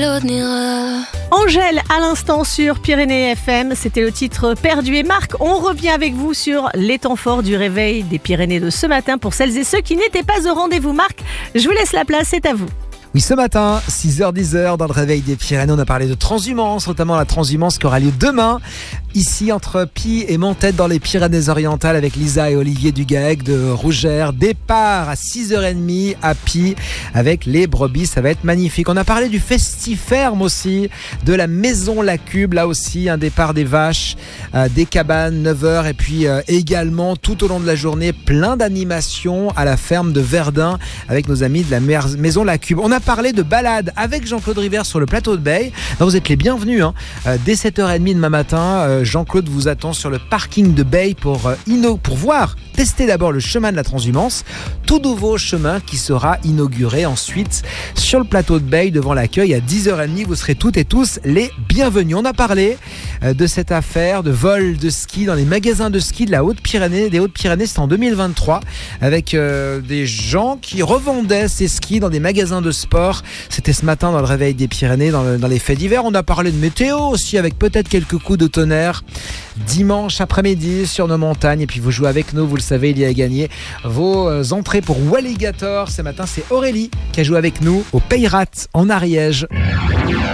Angèle à l'instant sur Pyrénées FM, c'était le titre Perdu. Et Marc, on revient avec vous sur les temps forts du réveil des Pyrénées de ce matin pour celles et ceux qui n'étaient pas au rendez-vous. Marc, je vous laisse la place, c'est à vous. Oui, ce matin, 6h-10h, dans le réveil des Pyrénées, on a parlé de transhumance, notamment la transhumance qui aura lieu demain, ici entre Pie et Montette dans les Pyrénées-Orientales avec Lisa et Olivier Dugaec de Rougères. Départ à 6h30 à Pie avec les brebis, ça va être magnifique. On a parlé du Festiferme aussi, de la Maison La Cube, là aussi un départ des vaches, des cabanes, 9h et puis également tout au long de la journée, plein d'animations à la ferme de Verdun avec nos amis de la Maison La Cube. On a parlé de balade avec Jean-Claude River sur le plateau de Beille. Vous êtes les bienvenus. Dès 7h30 demain matin, Jean-Claude vous attend sur le parking de Beille pour tester d'abord le chemin de la transhumance. Tout nouveau chemin qui sera inauguré ensuite sur le plateau de Beille devant l'accueil à 10h30. Vous serez toutes et tous les bienvenus. On a parlé de cette affaire de vol de ski dans les magasins de ski de la Haute-Pyrénées. Des Hautes-Pyrénées, c'était en 2023 avec des gens qui revendaient ces skis dans des magasins de sport. C'était ce matin dans le réveil des Pyrénées, dans les faits divers. On a parlé de météo aussi avec peut-être quelques coups de tonnerre dimanche après-midi sur nos montagnes. Et puis vous jouez avec nous, vous le savez, il y a gagné vos entrées pour Walligator. Ce matin, c'est Aurélie qui a joué avec nous au Peyrat en Ariège.